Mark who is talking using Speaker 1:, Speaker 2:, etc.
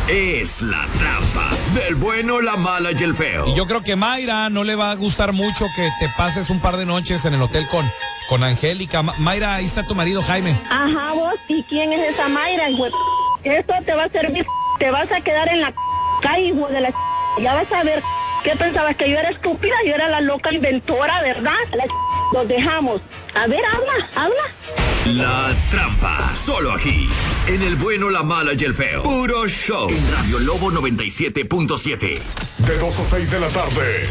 Speaker 1: es La Trampa del bueno, la mala y el feo.
Speaker 2: Y yo creo que Mayra no le va a gustar mucho que te pases un par de noches en el hotel con Angélica. Mayra, ahí está tu marido Jaime.
Speaker 3: Ajá, vos, ¿y quién es esa Mayra, hijo de p-? Esto te va a servir, te vas a quedar en la calle, hijo de la ya vas a ver. ¿Qué pensabas? Que yo era estúpida, yo era la loca inventora, ¿verdad? Los dejamos. A ver, habla.
Speaker 1: La Trampa, solo aquí, en el bueno, la mala y el feo. Puro show. En Radio Lobo 97.7.
Speaker 4: De 2 a 6 de la tarde.